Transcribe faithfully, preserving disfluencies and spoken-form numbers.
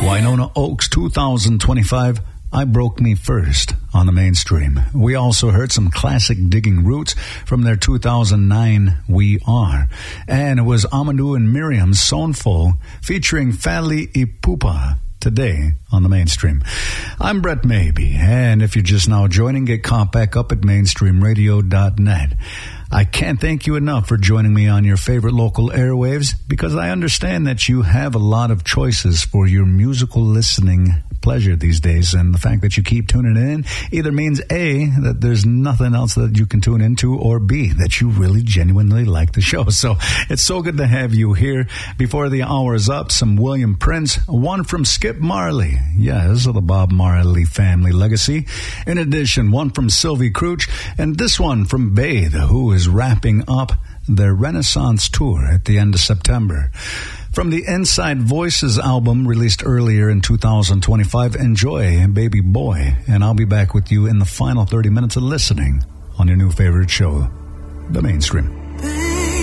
Winona Oaks two thousand twenty-five, I Broke Me First on the Mainstream. We also heard some classic Digging Roots from their two thousand nine We Are. And it was Amadou and Miriam's Sonfo featuring Fally Ipupa today on the Mainstream. I'm Brett Maybe, and if you're just now joining, get caught back up at mainstream radio dot net. I can't thank you enough for joining me on your favorite local airwaves, because I understand that you have a lot of choices for your musical listening pleasure these days, and the fact that you keep tuning in either means A, that there's nothing else that you can tune into, or B, that you really genuinely like the show. So it's so good to have you here. Before the hour is up, some William Prince, one from Skip Marley, yes, of the Bob Marley family legacy. In addition, one from Sylvie Crouch, and this one from Bathe, who is wrapping up their Renaissance tour at the end of September. From the Inside Voices album released earlier in two thousand twenty-five, enjoy Baby Boy, and I'll be back with you in the final thirty minutes of listening on your new favorite show, The Mainstream.